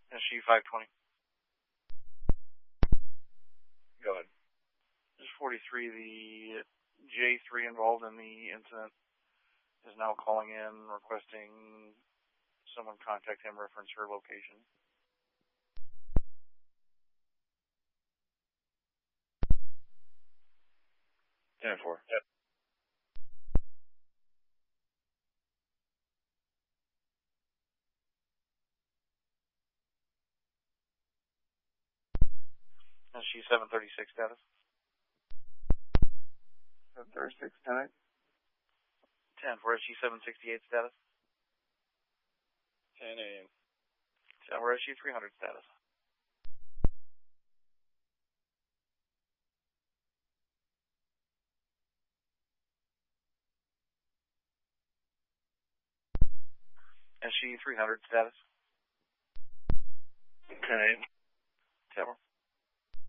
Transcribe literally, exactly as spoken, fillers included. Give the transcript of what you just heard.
S G five twenty. Go ahead. This is forty-three. The J three involved in the incident is now calling in, requesting someone contact him, reference her location. ten four. Yep. S G seven thirty-six status. seven thirty-six, ten eight. ten for S G seven sixty-eight status. ten A M. ten for S G three hundred status. S G three hundred status. ten eight. ten.